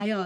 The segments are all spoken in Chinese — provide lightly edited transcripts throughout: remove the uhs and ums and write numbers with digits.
还有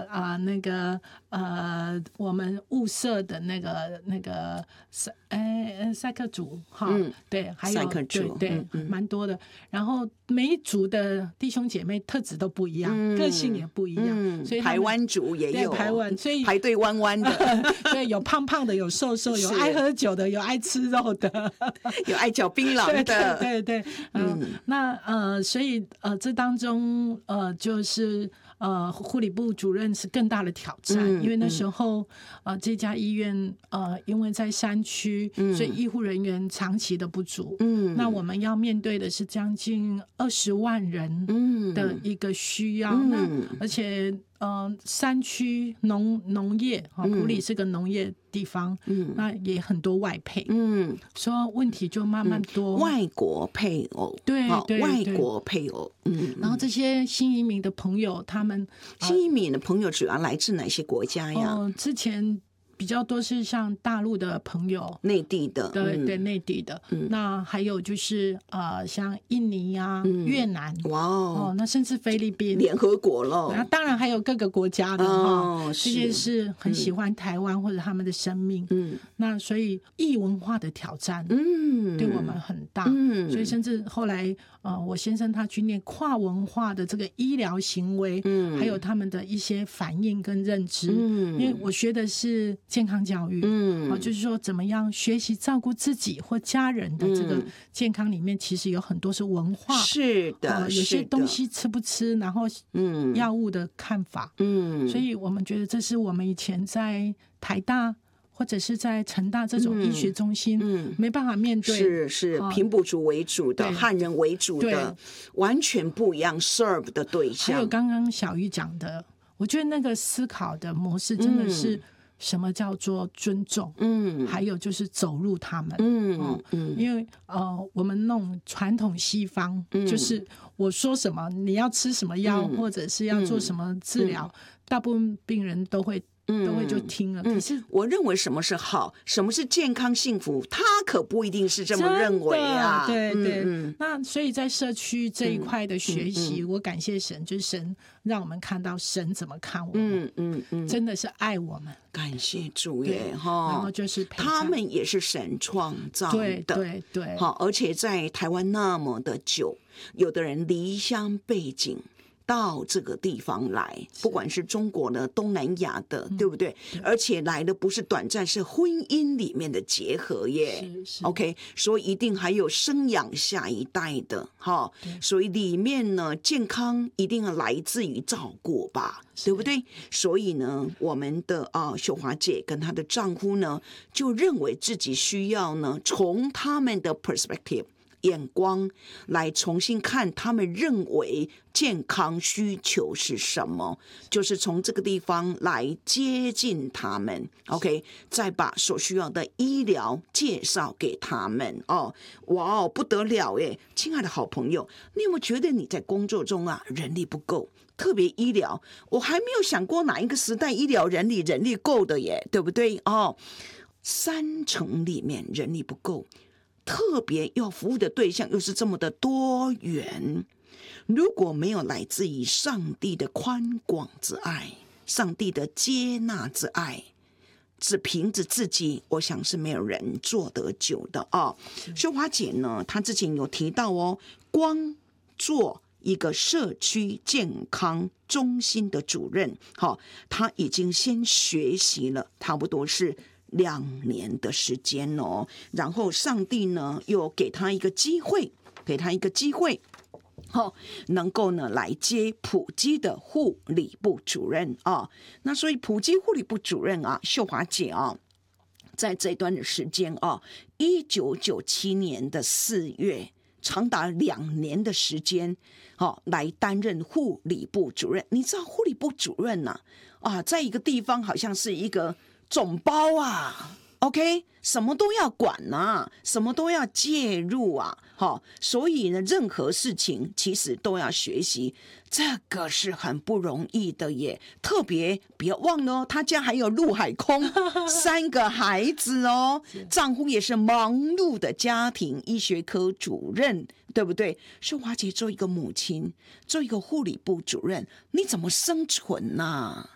我们物色的那个赛克组哈，对，还有对，蛮多的。然后每一组的弟兄姐妹特质都不一样，个性也不一样，所以排湾族也有排湾，所以排队弯弯的， 对，有胖胖的，有瘦瘦，有爱喝酒的，有爱吃肉的， 有爱嚼槟榔的， 对，那所以这当中就是护理部主任是更大的挑战，因为那时候这家医院因为在山区，所以医护人员长期的不足，那我们要面对的是将近20万人的一个需要，那而且山区农业埔里是个农业地方，那也很多外配，所以问题就慢慢多， 外国配偶， 对， 外国配偶， 然后这些新移民的朋友，他们新移民的朋友主要来自哪些国家呀？ 之前比较多是像大陆的朋友， 内地的， 对，内地的。那还有就是像印尼啊、越南， 哇哦， 那甚至菲律宾、 联合国了。 那当然还有各个国家的这些是很喜欢台湾或者他们的生命。那所以异文化的挑战，对我们很大。所以甚至后来我先生他去念跨文化的这个医疗行为，还有他们的一些反应跟认知。因为我学的是健康教育，就是说怎么样学习照顾自己或家人的这个健康里面，其实有很多是文化， 是的， 有些东西吃不吃，然后药物的看法，所以我们觉得这是我们以前在台大或者是在成大这种医学中心没办法面对， 是平埔族为主的、汉人为主的，完全不一样 serve 的对象。 还有刚刚小玉讲的，我觉得那个思考的模式真的是什么叫做尊重，还有就是走入他们，因为我们那种传统西方，就是我说什么你要吃什么药，或者是要做什么治疗，大部分病人都会就听了。可是我认为什么是好，什么是健康幸福，他可不一定是这么认为啊。 对，那所以在社区这一块的学习，我感谢神，就是神让我们看到神怎么看我们，真的是爱我们。 感谢主耶， 然后就是他们也是神创造的， 对， 而且在台湾那么的久，有的人离乡背井到这个地方来，不管是中国的、东南亚的，对不对？而且来的不是短暂，是婚姻里面的结合耶。OK， 所以一定还有生养下一代的哈。所以里面呢，健康一定要来自于照顾吧，对不对？所以呢，我们的秀华姐跟她的丈夫呢，就认为自己需要呢，从他们的 perspective。眼光来重新看他们认为健康需求是什么，就是从这个地方来接近他们 OK， 再把所需要的医疗介绍给他们哇不得了耶！亲爱的好朋友，你有没有觉得你在工作中人力不够？特别医疗，我还没有想过哪一个时代医疗人力够的耶，对不对？3成里面人力不够，特别要服务的对象又是这么的多元，如果没有来自于上帝的宽广之爱，上帝的接纳之爱，只凭着自己，我想是没有人做得久的秀华姐呢，她之前有提到光做一个社区健康中心的主任，她已经先学习了差不多是2年的时间然后上帝呢又给他一个机会，能够呢来接普基的护理部主任那所以普基护理部主任秀华姐在这段的时间1997年的4月，长达2年的时间来担任护理部主任。你知道护理部主任在一个地方好像是一个总包 OK， 什么都要管啊，什么都要介入啊，所以呢，任何事情其实都要学习，这个是很不容易的耶。特别别忘了他家还有陆海空3个孩子哦，丈夫也是忙碌的家庭医学科主任，对不对？是华姐做一个母亲，做一个护理部主任，你怎么生存啊？